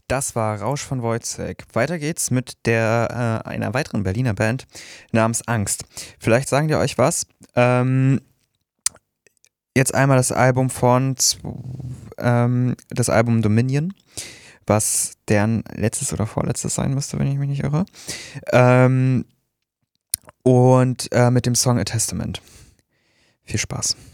Das war Rausch von Wojciech. Weiter geht's mit einer weiteren Berliner Band namens Angst. Vielleicht sagen die euch was. Jetzt einmal das Album Dominion, was deren letztes oder vorletztes sein müsste, wenn ich mich nicht irre. Und mit dem Song A Testament. Viel Spaß.